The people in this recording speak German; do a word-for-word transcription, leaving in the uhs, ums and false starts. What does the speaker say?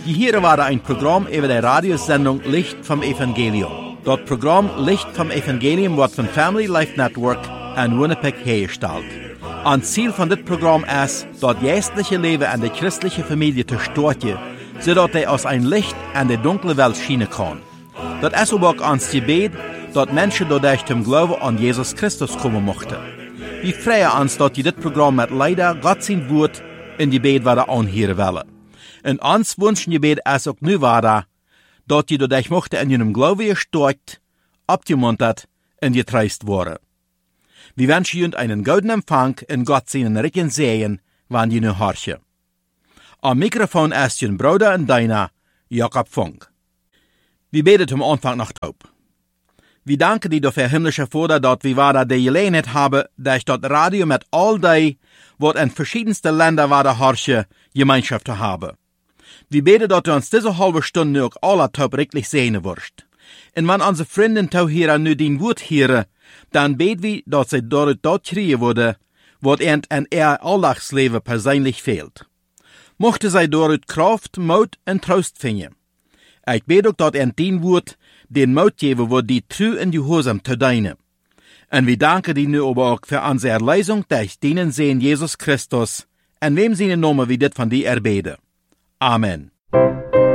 Hier war ein Programm über die Radiosendung Licht vom Evangelium. Das Programm Licht vom Evangelium wird von Family Life Network in Winnipeg hergestellt. Ein Ziel von dit Programm ist, das geistliche Leben an der christlichen Familie zu stärken, sodass er aus ein Licht an die dunkle Welt schienen kann. Das ist aber auch ans Gebet, dass Menschen dadurch zum Glauben an Jesus Christus kommen möchten. Wir freuen uns, dass die dit Programm mit leider Gott sein Wort in Gebet wieder anhören wollen. Und uns wünschen Gebet ist auch nu weiter, dass die dadurch möchten in ihrem Glauben gestärkt, abgemuntert und getröstet worden. Wir wünschen Ihnen einen guten Empfang und Gott seinen reichen Segen, wann die nu horchen. Am Mikrofon ist Ihr Bruder und Deiner, Jakob Funk. Wir beten zum Anfang noch taub. Wir danken dir dafür, himmlischer Vater, dass wir weiter die Gelegenheit haben, dass das Radio mit all die, was in verschiedensten Ländern weiter horchen, Gemeinschaft zu haben. Wir beten, dass du uns diese halbe Stunde auch alle taub richtig sehen wirst. Und wenn unsere Freunde tau hier nu dein Wort hören, dann beten wir, dass sie dort dort kriegen würde, was ihnen in ihr Alltagsleben persönlich fehlt. Mochte sie dort Kraft, Mut und Trost finden. Ich bete auch, dass ihnen dein Wort den Mut geben wird, die treu in die Gehorsam zu dienen. Und wir danken dir nu aber auch für unsere Erlösung durch deinen Sehen Jesus Christus, in wem seine Namen wir dit von dir erbeten. Amen.